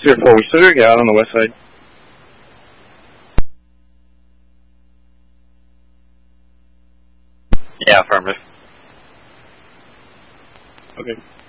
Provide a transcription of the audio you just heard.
04, we still got out on the west side. Yeah, affirmative. Okay.